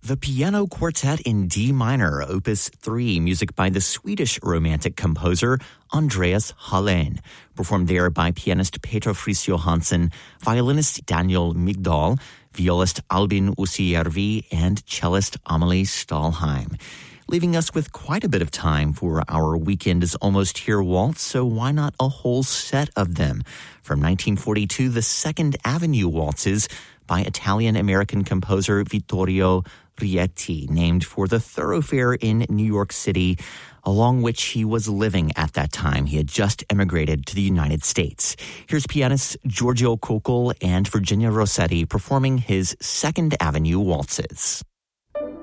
The Piano Quartet in D minor, Opus 3, music by the Swedish Romantic composer Andreas Hallén, performed there by pianist Peter Friis Johansson, violinist Daniel Migdal, violist Albin Uusijärvi, and cellist Amelie Stahlheim. Leaving us with quite a bit of time for our Weekend is Almost Here waltz, so why not a whole set of them? From 1942, the Second Avenue Waltzes by Italian-American composer Vittorio Rietti, named for the thoroughfare in New York City along which he was living at that time. He had just emigrated to the United States. Here's pianists Giorgio Kokol and Virginia Rossetti performing his Second Avenue Waltzes.